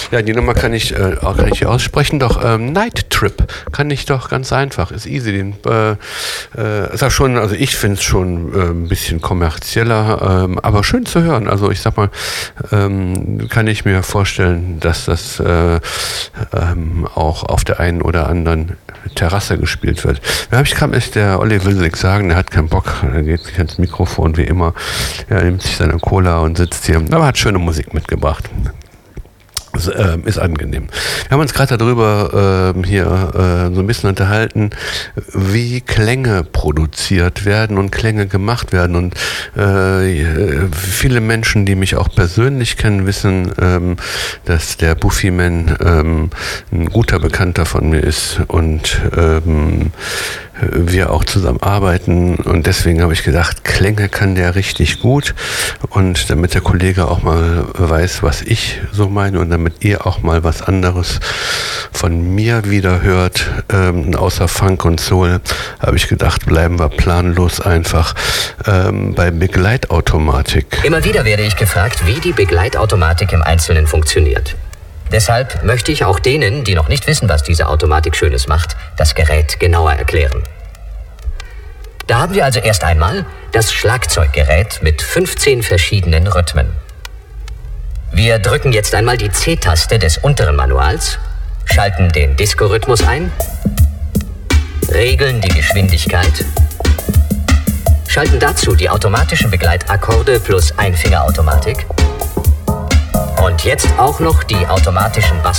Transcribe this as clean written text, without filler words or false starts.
Ja, die Nummer kann ich hier aussprechen. Doch Night Trip kann ich doch ganz einfach. Ist easy. Ist auch schon, also ich finde es schon ein bisschen kommerzieller, aber schön zu hören. Also ich sag mal, kann ich mir vorstellen, dass das auch auf der einen oder anderen Terrasse gespielt wird. Da habe ich gerade der Olli Wilsig sagen, der hat keinen Bock, er geht nicht ans Mikrofon wie immer. Er nimmt sich seine Cola und sitzt hier, aber hat schöne Musik mitgebracht. Ist angenehm. Wir haben uns gerade darüber so ein bisschen unterhalten, wie Klänge produziert werden und Klänge gemacht werden. Und viele Menschen, die mich auch persönlich kennen, wissen, dass der Buffy-Man ein guter Bekannter von mir ist und wir auch zusammen arbeiten. Und deswegen habe ich gedacht, Klänge kann der richtig gut. Und damit der Kollege auch mal weiß, was ich so meine und damit ihr auch mal was anderes von mir wieder hört, außer Funk und Soul, habe ich gedacht, bleiben wir planlos einfach bei Begleitautomatik. Immer wieder werde ich gefragt, wie die Begleitautomatik im Einzelnen funktioniert. Deshalb möchte ich auch denen, die noch nicht wissen, was diese Automatik Schönes macht, das Gerät genauer erklären. Da haben wir also erst einmal das Schlagzeuggerät mit 15 verschiedenen Rhythmen. Wir drücken jetzt einmal die C-Taste des unteren Manuals, schalten den Disco-Rhythmus ein, regeln die Geschwindigkeit, schalten dazu die automatischen Begleitakkorde plus Einfingerautomatik und jetzt auch noch die automatischen Bass